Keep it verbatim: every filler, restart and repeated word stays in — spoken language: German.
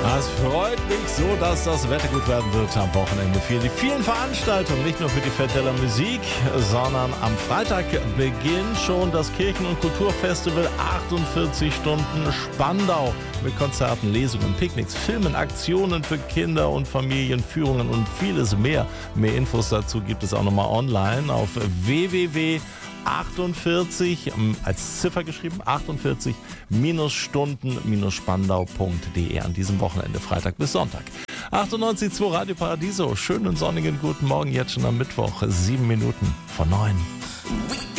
Es freut mich so, dass das Wetter gut werden wird am Wochenende für die vielen Veranstaltungen, nicht nur für die Fête de la Musique, sondern am Freitag beginnt schon das Kirchen- und Kulturfestival achtundvierzig Stunden Spandau mit Konzerten, Lesungen, Picknicks, Filmen, Aktionen für Kinder und Familien, Führungen und vieles mehr. Mehr Infos dazu gibt es auch nochmal online auf w w w punkt achtundvierzig, als Ziffer geschrieben, achtundvierzig Stunden Spandau punkt de an diesem Wochenende, Freitag bis Sonntag. achtundneunzig Komma zwei Radio Paradiso, schönen sonnigen guten Morgen, jetzt schon am Mittwoch, sieben Minuten vor neun.